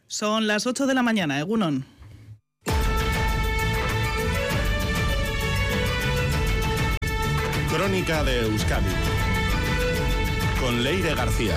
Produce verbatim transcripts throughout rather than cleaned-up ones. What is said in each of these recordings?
Son las ocho de la mañana, Egunon. Crónica de Euskadi con Leire García.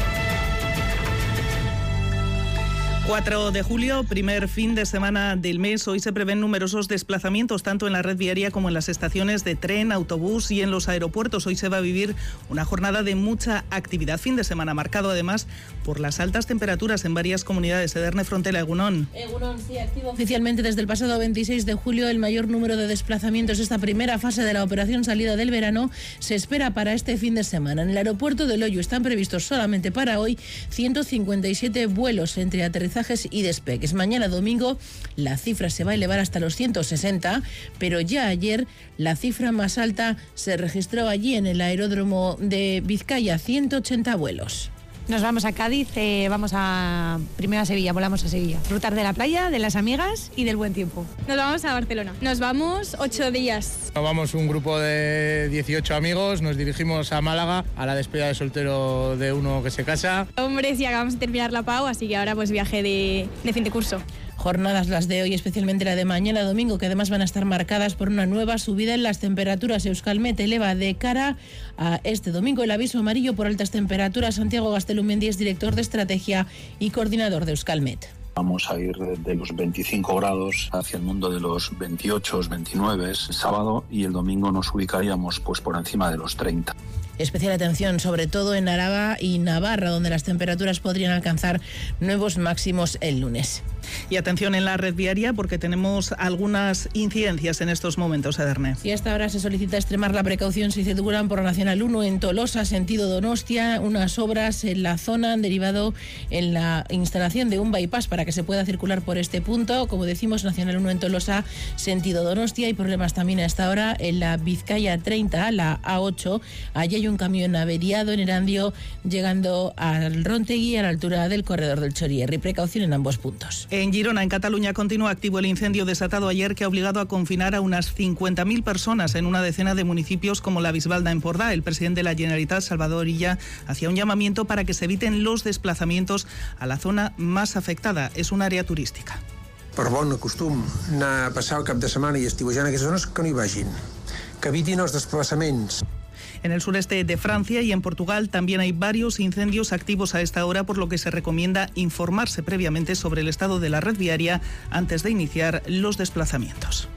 cuatro de julio, primer fin de semana del mes. Hoy se prevén numerosos desplazamientos, tanto en la red viaria como en las estaciones de tren, autobús y en los aeropuertos. Hoy se va a vivir una jornada de mucha actividad. Fin de semana marcado además por las altas temperaturas en varias comunidades. Ederne Frontela, Egunon. Egunon, sí, activo oficialmente desde el pasado veintiséis de julio el mayor número de desplazamientos. Esta primera fase de la operación salida del verano se espera para este fin de semana. En el aeropuerto de Loiu están previstos solamente para hoy ciento cincuenta y siete vuelos entre aterrizajes y despegues. Mañana domingo la cifra se va a elevar hasta los ciento sesenta, pero ya ayer la cifra más alta se registró allí en el aeródromo de Vizcaya, ciento ochenta vuelos. Nos vamos a Cádiz, eh, vamos a primero a Sevilla, volamos a Sevilla. Disfrutar de la playa, de las amigas y del buen tiempo. Nos vamos a Barcelona. Nos vamos ocho días. Nos vamos un grupo de dieciocho amigos, nos dirigimos a Málaga, a la despedida de soltero de uno que se casa. Hombres, y acabamos de terminar la P A U, así que ahora pues viaje de, de fin de curso. Jornadas las de hoy, especialmente la de mañana domingo, que además van a estar marcadas por una nueva subida en las temperaturas. Euskalmet eleva de cara a este domingo el aviso amarillo por altas temperaturas. Santiago Gastelumendi es director de estrategia y coordinador de Euskalmet. Vamos a ir de los veinticinco grados hacia el mundo de los veintiocho, veintinueve el sábado, y el domingo nos ubicaríamos pues por encima de los treinta. Especial atención sobre todo en Araba y Navarra, donde las temperaturas podrían alcanzar nuevos máximos el lunes. Y atención en la red viaria porque tenemos algunas incidencias en estos momentos, Ederne. Y hasta ahora se solicita extremar la precaución si circulan por la Nacional uno en Tolosa, sentido Donostia, unas obras en la zona han derivado en la instalación de un bypass para que se pueda circular por este punto. Como decimos, Nacional uno en Tolosa, sentido Donostia. Hay problemas también a esta hora en la Vizcaya treinta, la A ocho. Allí hay un camión averiado en Erandio, llegando al Rontegui a la altura del corredor del Chorierri. Precaución en ambos puntos. En Girona, en Cataluña, continúa activo el incendio desatado ayer que ha obligado a confinar a unas cincuenta mil personas en una decena de municipios como la Bisbal d'Empordà. El presidente de la Generalitat, Salvador Illa, hacía un llamamiento para que se eviten los desplazamientos a la zona más afectada. Es un área turística. Per bon costum, anar a passar el cap de setmana i estiuejar en aquestes zones, que no hi vagin, que evitin els desplaçaments. En el sureste de Francia y en Portugal también hay varios incendios activos a esta hora, por lo que se recomienda informarse previamente sobre el estado de la red viaria antes de iniciar los desplazamientos.